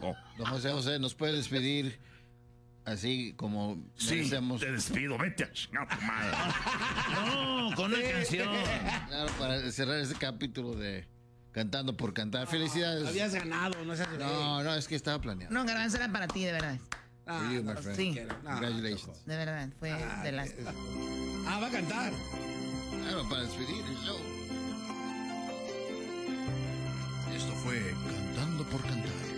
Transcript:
loco. Don José José, ¿nos puede despedir así como merecemos? Te despido, vete a chingar tu madre. No, con una canción. Claro, para cerrar este capítulo de Cantando por Cantar. Felicidades. Habías ganado, no seas No, es que estaba planeado. No, Garbanzo, era para ti, de verdad. For you, my friend. Sí. Congratulations. De verdad, fue de las... va a cantar. Claro, para despedir el show. Esto fue Cantando por Cantar.